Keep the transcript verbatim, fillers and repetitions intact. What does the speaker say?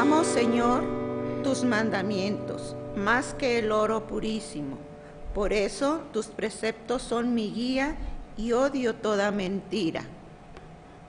Amo, Señor, tus mandamientos, más que el oro purísimo. Por eso tus preceptos son mi guía y odio toda mentira.